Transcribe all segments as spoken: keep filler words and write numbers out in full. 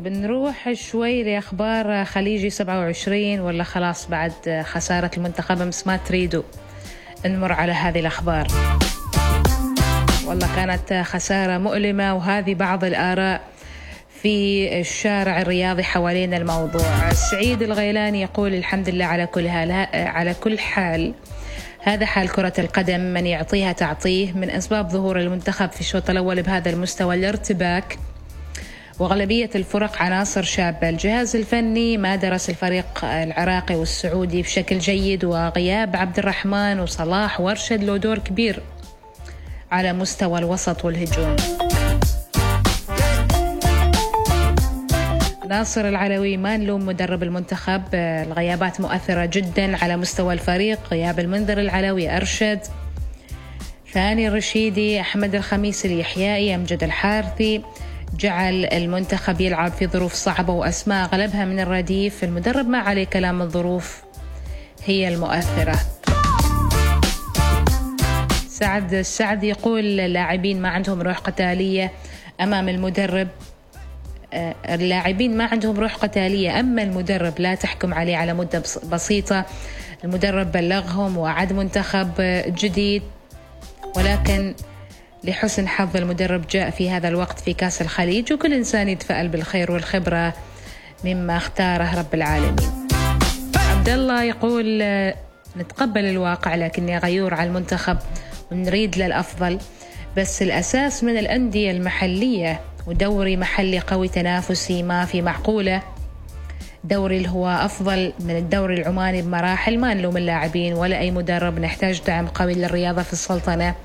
بنروح شوي لأخبار خليجي سبعة وعشرين ولا خلاص بعد خسارة المنتخب أمس ما تريدوا نمر على هذه الأخبار؟ والله كانت خسارة مؤلمة، وهذه بعض الآراء في الشارع الرياضي حوالين الموضوع. سعيد الغيلاني يقول الحمد لله على كل حال على كل حال هذا حال كرة القدم، من يعطيها تعطيه. من أسباب ظهور المنتخب في الشوط الأول بهذا المستوى الارتباك، وغالبية الفرق عناصر شابة. الجهاز الفني ما درس الفريق العراقي والسعودي بشكل جيد، وغياب عبد الرحمن وصلاح وارشد له دور كبير على مستوى الوسط والهجوم. ناصر العلوي ما نلوم مدرب المنتخب، الغيابات مؤثرة جدا على مستوى الفريق. غياب المنذر العلوي أرشد، ثاني الرشيدي، أحمد الخميس اليحيائي، أمجد الحارثي جعل المنتخب يلعب في ظروف صعبة وأسماء أغلبها من الرديف. المدرب ما عليه كلام، الظروف هي المؤثرة. سعد السعد يقول اللاعبين ما عندهم روح قتالية أمام المدرب. اللاعبين ما عندهم روح قتالية، أما المدرب لا تحكم عليه على مدة بسيطة. المدرب بلغهم وأعد منتخب جديد، ولكن لحسن حظ المدرب جاء في هذا الوقت في كأس الخليج، وكل إنسان يتفائل بالخير والخبرة مما اختاره رب العالمين. عبد الله يقول نتقبل الواقع لكني غيور على المنتخب ونريد للأفضل، بس الأساس من الأندية المحلية، ودوري محلي قوي تنافسي ما في معقولة. دوري اللي هو أفضل من الدوري العماني بمراحل. ما نلوم اللاعبين ولا أي مدرب، نحتاج دعم قوي للرياضة في السلطنة.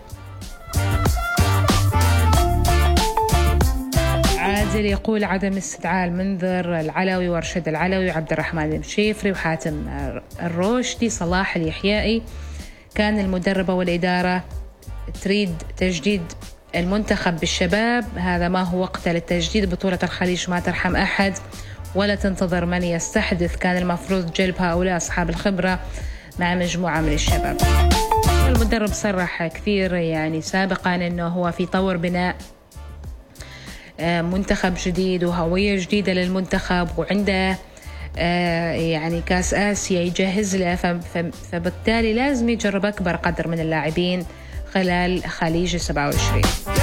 عادل يقول عدم استدعاء المنذر العلوي وارشد العلوي وعبد الرحمن المشيفري وحاتم الروشدي صلاح اليحيائي، كان المدربة والإدارة تريد تجديد المنتخب بالشباب، هذا ما هو وقت للتجديد. بطولة الخليج ما ترحم أحد ولا تنتظر من يستحدث، كان المفروض جلب هؤلاء أصحاب الخبرة مع مجموعة من الشباب. المدرب صرح كثير يعني سابقا أنه هو في طور بناء منتخب جديد وهوية جديدة للمنتخب، وعنده يعني كاس آسيا يجهز له، فبالتالي لازم يجرب أكبر قدر من اللاعبين خلال خليج سبعة وعشرين.